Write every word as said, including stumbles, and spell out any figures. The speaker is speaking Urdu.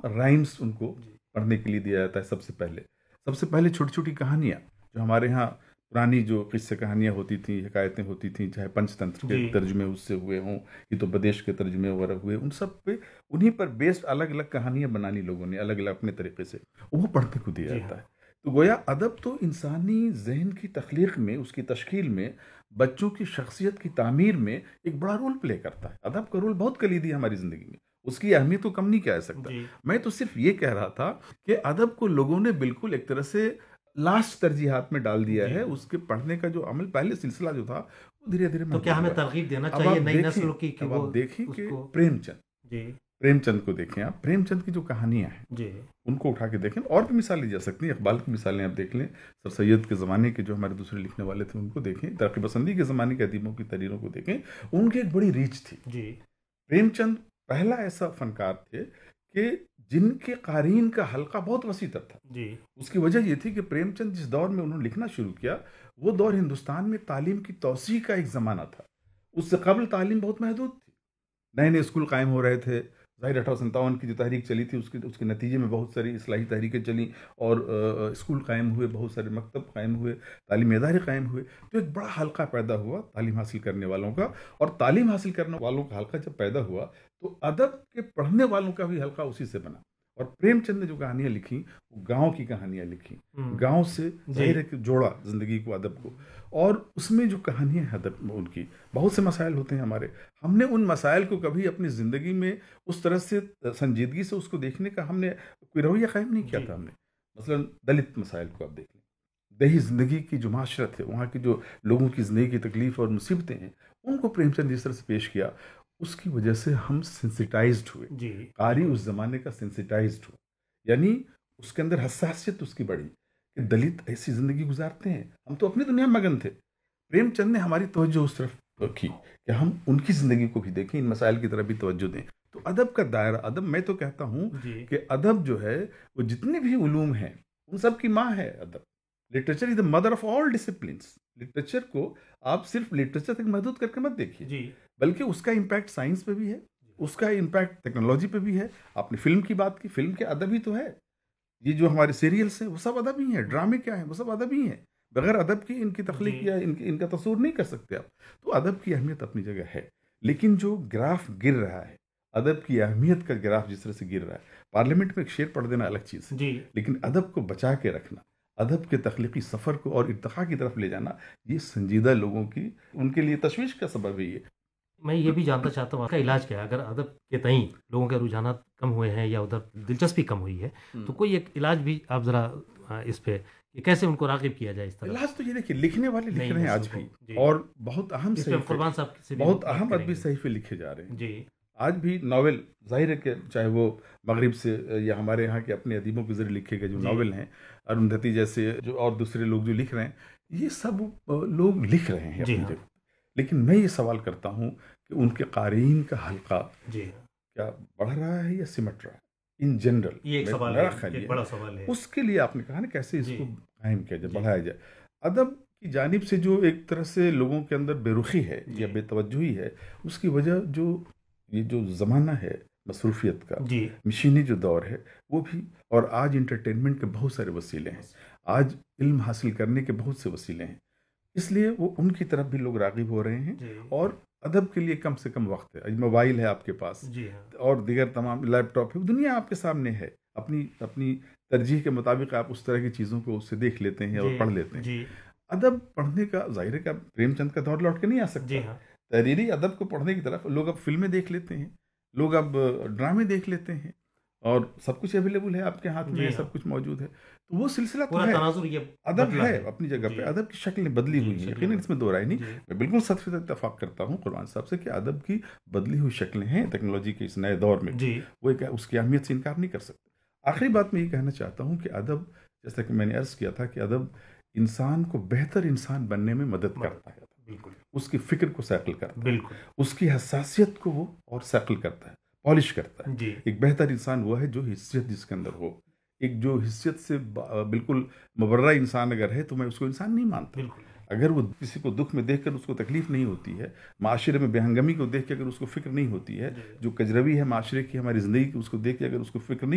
رائمس ان کو پڑھنے کے لیے دیا جاتا ہے سب سے پہلے سب سے پہلے چھوٹی چھوٹی کہانیاں جو ہمارے یہاں پرانی جو قصے کہانیاں ہوتی تھیں حکایتیں ہوتی تھیں چاہے پنچ تنتر کے ترجمے اس سے ہوئے ہوں ہتوپدیش کے ترجمے وغیرہ ہوئے ان سب پہ انہیں پر بیسڈ الگ الگ کہانیاں بنانی لوگوں نے الگ الگ اپنے طریقے سے وہ پڑھنے کو دیا جاتا ہے. تو گویا ادب تو انسانی ذہن کی تخلیق میں اس کی تشکیل میں بچوں کی شخصیت کی تعمیر میں ایک بڑا رول پلے کرتا ہے. ادب کا رول بہت کلیدی ہے ہماری زندگی میں اس کی اہمیت کو کم نہیں کیا جا سکتا. میں تو صرف یہ کہہ رہا تھا کہ ادب کو لوگوں نے بالکل ایک طرح سے لاسٹ ترجیحات میں ڈال دیا ہے. اس کے پڑھنے کا جو عمل پہلے سلسلہ جو تھا وہ دھیرے دھیرے تو کیا ہمیں ترغیب دینا چاہیے نئی نسل کی کہ وہ دیکھیں کہ پریم چند جی پریم چند کو دیکھیں آپ پریم چند کی جو کہانیاں ہیں جی ان کو اٹھا کے دیکھیں. اور بھی مثال لی جا سکتی ہیں اقبال کی مثالیں آپ دیکھ لیں سر سید کے زمانے کے جو ہمارے دوسرے لکھنے والے تھے ان کو دیکھیں ترقی پسندی کے زمانے کے ادیبوں کی تحریروں کو دیکھیں ان کی ایک بڑی ریچ تھی. جی پریم چند پہلا ایسا فنکار تھے کہ جن کے قارئین کا حلقہ بہت وسیع تر تھا. جی اس کی وجہ یہ تھی کہ پریم چند جس دور میں انہوں نے لکھنا شروع کیا وہ دور ہندوستان میں تعلیم کی توسیع کا ایک زمانہ تھا. اس سے قبل تعلیم بہت محدود تھی. نئے نئے اسکول قائم ہو رہے تھے. ظاہر اٹھارہ سو ستاون کی جو تحریک چلی تھی اس کے اس کے نتیجے میں بہت ساری اصلاحی تحریکیں چلیں اور اسکول قائم ہوئے بہت سارے مکتب قائم ہوئے تعلیمی ادارے قائم ہوئے. تو ایک بڑا حلقہ پیدا ہوا تعلیم حاصل کرنے والوں کا. اور تعلیم حاصل کرنے والوں کا حلقہ جب پیدا ہوا تو ادب کے پڑھنے والوں کا بھی حلقہ اسی سے بنا. اور پریم چند نے جو کہانیاں لکھی وہ گاؤں کی کہانیاں لکھی. گاؤں سے ظاہر ہے کہ جوڑا زندگی کو ادب کو. اور اس میں جو کہانیاں ہیں ادب میں ان کی بہت سے مسائل ہوتے ہیں ہمارے. ہم نے ان مسائل کو کبھی اپنی زندگی میں اس طرح سے سنجیدگی سے اس کو دیکھنے کا ہم نے کوئی رویہ قائم نہیں کیا تھا. ہم نے مثلا دلت مسائل کو آپ دیکھ لیں. دیہی زندگی کی جو معاشرت ہے وہاں کی جو لوگوں کی زندگی کی تکلیف اور مصیبتیں ہیں ان کو پریم چند جس طرح سے پیش کیا اس کی وجہ سے ہم سینسیٹائزڈ ہوئے. جی قاری اس زمانے کا سینسیٹائزڈ ہوا یعنی اس کے اندر حساسیت اس کی بڑھی کہ دلت ایسی زندگی گزارتے ہیں. ہم تو اپنی دنیا میں مگن تھے. پریم چند نے ہماری توجہ اس طرف کی کہ ہم ان کی زندگی کو بھی دیکھیں ان مسائل کی طرف بھی توجہ دیں. تو ادب کا دائرہ ادب میں تو کہتا ہوں جی. کہ ادب جو ہے وہ جتنے بھی علوم ہیں ان سب کی ماں ہے ادب. Literature is the mother of all disciplines. Literature کو آپ صرف لٹریچر تک محدود کر کے مت دیکھیے جی. بلکہ اس کا امپیکٹ سائنس پہ بھی ہے اس کا امپیکٹ ٹیکنالوجی پہ بھی ہے. آپ نے فلم کی بات کی فلم کے ادب ہی تو ہے. یہ جو ہمارے سیریلس ہیں وہ سب ادب ہی ہیں. ڈرامے کیا ہیں وہ سب ادب ہی ہیں. بغیر ادب کی ان کی تخلیق یا ان کی ان کا تصور نہیں کر سکتے آپ. تو ادب کی اہمیت اپنی جگہ ہے لیکن جو گراف گر رہا ہے ادب کی اہمیت کا گراف جس طرح سے گر رہا ہے پارلیمنٹ میں ایک شعر پڑھ دینا الگ چیز ہے جی. لیکن ادب کو بچا کے رکھنا ادب کے تخلیقی سفر کو اور ارتقاء کی طرف لے جانا یہ سنجیدہ لوگوں کی ان کے لیے تشویش کا سبب ہے. یہ میں یہ بھی جاننا چاہتا ہوں آپ کا علاج کیا ہے اگر ادب کے تئیں لوگوں کے رجحانات کم ہوئے ہیں یا ادھر دلچسپی کم ہوئی ہے تو کوئی ایک علاج بھی آپ ذرا اس پہ کہ کیسے ان کو راغب کیا جائے. اس طرح علاج تو یہ دیکھیے لکھنے والے لکھ رہے ہیں آج بھی اور بہت اہم قربان صاحب سے بہت اہم ادبی صحیفے لکھے جا رہے ہیں جی. آج بھی ناول ظاہر ہے کہ چاہے وہ مغرب سے یا ہمارے یہاں کے اپنے ادیبوں کے ذریعے لکھے گئے جو ناول ہیں ارندھتی جیسے جو اور دوسرے لوگ جو لکھ رہے ہیں یہ سب لوگ لکھ رہے ہیں اپنی جگہ. لیکن میں یہ سوال کرتا ہوں کہ ان کے قارئین کا حلقہ جی کیا بڑھ رہا ہے یا سمٹ رہا ہے ان جنرل. یہ ایک سوال ہے ایک بڑا سوال ہے. اس کے لیے آپ نے کہا نا کیسے اس کو قائم کیا جائے بڑھایا جائے. ادب کی جانب سے جو ایک طرح سے لوگوں کے اندر بے رخی ہے یا بے توجہی ہے اس کی وجہ جو یہ جو زمانہ ہے مصروفیت کا جی. مشینی جو دور ہے وہ بھی اور آج انٹرٹینمنٹ کے بہت سارے وسیلے ہیں. آج علم حاصل کرنے کے بہت سے وسیلے ہیں اس لیے وہ ان کی طرف بھی لوگ راغب ہو رہے ہیں جی. اور ادب کے لیے کم سے کم وقت ہے. موبائل ہے آپ کے پاس جی ہاں. اور دیگر تمام لیپ ٹاپ ہے دنیا آپ کے سامنے ہے. اپنی اپنی ترجیح کے مطابق آپ اس طرح کی چیزوں کو اس سے دیکھ لیتے ہیں اور پڑھ لیتے ہیں جی. ادب پڑھنے کا ظاہر کا پریم چند کا دور لوٹ کے نہیں آ سکتا جی ہاں. تحریری ادب کو پڑھنے کی طرف لوگ اب فلمیں دیکھ لیتے ہیں لوگ اب ڈرامے دیکھ لیتے ہیں اور سب کچھ اویلیبل ہے آپ کے ہاتھ میں سب کچھ موجود ہے. تو وہ سلسلہ تو ہے ادب ہے اپنی جگہ پہ. ادب کی شکلیں بدلی ہوئی ہیں یقیناً اس میں دو رائے نہیں. میں بالکل صد فیصد اتفاق کرتا ہوں قربان صاحب سے کہ ادب کی بدلی ہوئی شکلیں ہیں ٹیکنالوجی کے اس نئے دور میں وہ اس کی اہمیت سے انکار نہیں کر سکتے. آخری بات میں یہ کہنا چاہتا ہوں کہ ادب جیسا کہ میں نے عرض کیا تھا کہ ادب انسان کو بہتر انسان بننے میں مدد کرتا ہے. بالکل اس کی فکر کو سیٹل کرتا ہے. بالکل اس کی حساسیت کو وہ اور سیٹل کرتا ہے پالش کرتا ہے جی. ایک بہتر انسان وہ ہے جو حیثیت جس کے اندر ہو. ایک جو حیثیت سے بالکل مبرہ انسان اگر ہے تو میں اس کو انسان نہیں مانتا. بالکل اگر وہ کسی کو دکھ میں دیکھ کر اس کو تکلیف نہیں ہوتی ہے معاشرے میں بے ہنگمی کو دیکھ کے اگر اس کو فکر نہیں ہوتی ہے جو کجروی ہے معاشرے کی ہماری زندگی کی اس کو دیکھ کے اگر اس کو فکر نہیں